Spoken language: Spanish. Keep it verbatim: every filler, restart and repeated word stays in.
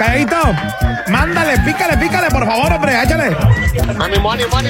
Calladito. Mándale, pícale, pícale, por favor, hombre, échale. Ánimo, ánimo, ánimo.